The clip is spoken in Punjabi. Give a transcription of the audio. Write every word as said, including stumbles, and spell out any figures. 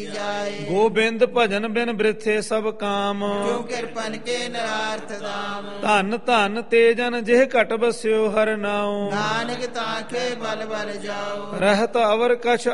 ਜਾਏ। ਗੋਬਿੰਦ ਭਜਨ ਬਿਨ ਬ੍ਰਿਥੇ ਸਭ ਕਾਮ, ਕਿਉ ਕਿਰਪਨ ਕੇ ਨਰਾਰਥ ਦਾਮ। ਧਨ ਧਨ ਤੇ ਜਨ ਜਿਹ ਘਟ ਬਸਿਓ ਹਰ ਨਾਉ, ਨਾਨਕ ਤਾਂਖੇ ਬਲ ਬਲ ਜਾਓ। ਰਹਿਤ ਅਵਰ ਕਛ